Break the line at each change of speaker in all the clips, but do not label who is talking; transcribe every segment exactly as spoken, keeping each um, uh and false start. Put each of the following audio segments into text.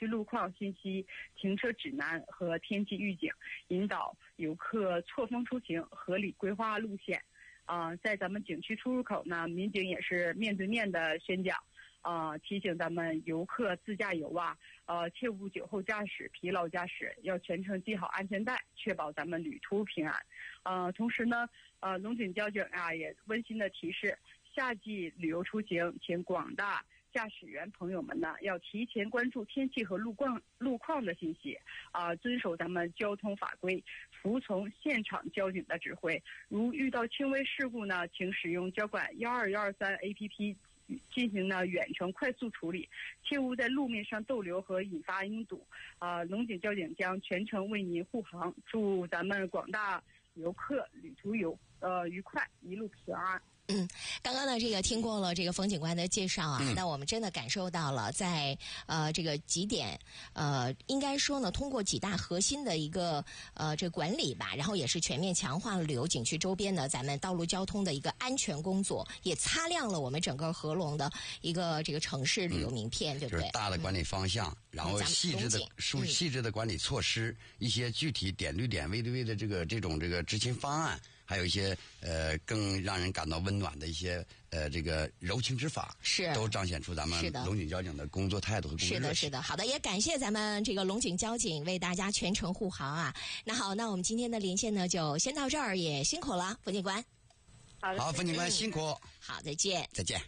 区路况信息、停车指南和天气预警，引导游客错峰出行，合理规划路线。啊、呃，在咱们景区出入口呢，民警也是面对面的宣讲，啊、呃，提醒咱们游客自驾游啊，呃，切勿酒后驾驶、疲劳驾驶，要全程系好安全带，确保咱们旅途平安。呃，同时呢，呃，龙井交警啊也温馨的提示，夏季旅游出行，请广大驾驶员朋友们呢，要提前关注天气和路况路况的信息，啊、呃，遵守咱们交通法规，服从现场交警的指挥。如遇到轻微事故呢，请使用交管幺二幺二三 A P P 进行呢远程快速处理，切勿在路面上逗留和引发拥堵。啊、呃，龙井交警将全程为您护航，祝咱们广大游客旅途游呃愉快，一路平安。
嗯，刚刚呢，这个听过了这个冯警官的介绍啊，嗯、那我们真的感受到了在呃这个几点呃，应该说呢，通过几大核心的一个呃这个管理吧，然后也是全面强化了旅游景区周边呢咱们道路交通的一个安全工作，也擦亮了我们整个合龙的一个这个城市旅游名片，嗯、对不对？
就是大的管理方向，嗯、然后细致的、数细致的管理措施，嗯、一些具体点对点、位对位的这个这种这个执行方案。还有一些呃更让人感到温暖的一些呃这个柔情之法，
是
都彰显出咱们龙井交警的工作态度和工作热情。
是的，是的，好的，也感谢咱们这个龙井交警为大家全程护航啊。那好，那我们今天的连线呢就先到这儿，也辛苦了，冯警官。
好的，
好，冯警官辛苦。
好，再见，
再见。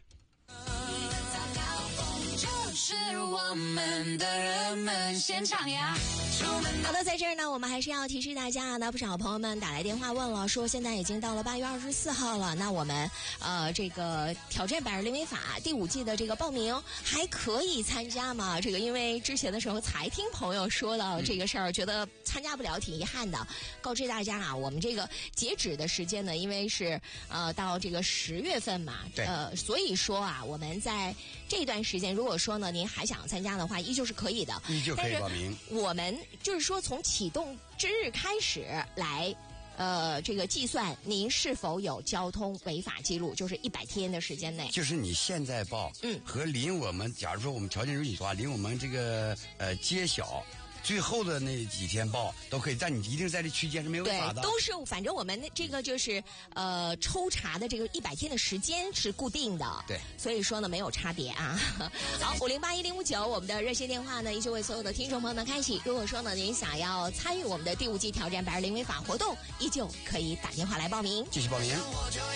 是我们的人们先唱呀。
好的，在这儿呢，我们还是要提示大家呢，不少朋友们打来电话问了，说现在已经到了八月二十四号了，那我们呃这个挑战百日零违法第五季的这个报名还可以参加吗？这个因为之前的时候才听朋友说到这个事儿，嗯、觉得参加不了挺遗憾的。告知大家啊，我们这个截止的时间呢，因为是呃到这个十月份嘛，呃，所以说啊，我们在这段时间，如果说呢您还想参加的话，依旧是可以的，
依旧可以报名。
我们就是说从启动之日开始来。呃，这个计算您是否有交通违法记录，就是一百天的时间内。
就是你现在报，
嗯，
和临我们，假如说我们条件允许的话，临我们这个呃揭晓最后的那几天报都可以，但你一定在这区间是没有违法的。
对，都是，反正我们这个就是呃抽查的这个一百天的时间是固定的。
对，
所以说呢没有差别啊。好，五零八一零五九，我们的热线电话呢依旧为所有的听众朋友们开启。如果说呢您想要参与我们的第五季挑战百日零违法活动，依旧可以打电话来报名。
继续报名。